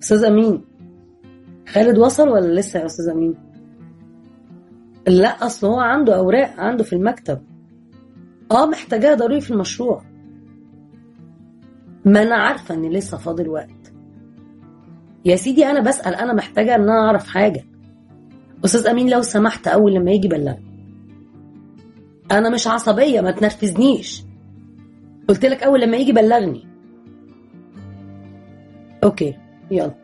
استاذ امين، خالد وصل ولا لسه يا استاذ امين؟ لا اصل هو عنده اوراق عنده في المكتب، محتاجاها ضروري في المشروع. ما انا عارفه ان لسه فاضل وقت يا سيدي، انا بسأل، انا محتاجه ان انا اعرف حاجه. استاذ امين لو سمحت اول لما يجي بلغني. انا مش عصبيه، ما تنرفزنيش، قلت لك اول لما يجي بلغني. اوكي يلا.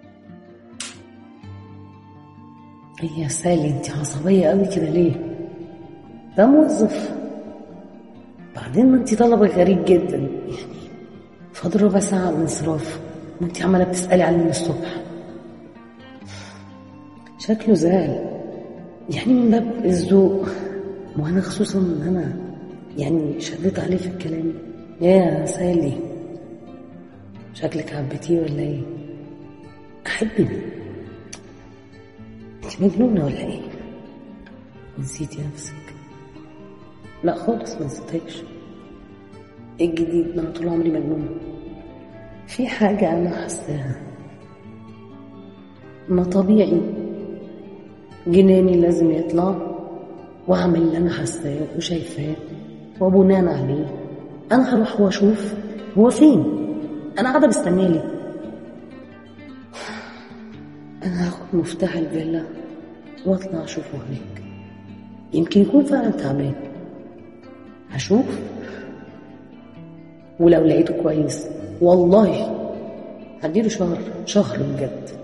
يا سالي انت عصبيه قوي كده ليه؟ ده موظف، بعدين ما انت طلبك غريب جدا، يعني فاضل ربع ساعه على الانصراف وانت عماله بتسالي عليه من الصبح. شكله زعل، يعني من باب الذوق، وانا خصوصا ان انا يعني شديت عليه في الكلام. يا سالي شكلك حبيتيه ولا ايه؟ احبني؟ انت مجنونه ولا ايه؟ نسيتي نفسك؟ لا خالص ما نسيتكش. ايه الجديد؟ ما انا طول عمري مجنونه. في حاجه انا حاساها، ما طبيعي جناني لازم يطلع واعمل اللي انا حاساه وشايفاه، وبناء عليه انا هروح واشوف هو فين. انا قاعده مستنيه ليه؟ انا هاخد مفتاح الفيلا واطلع اشوفه هناك، يمكن يكون فعلا تعبان. هشوف، ولو لقيته كويس والله هديله شهر بجد.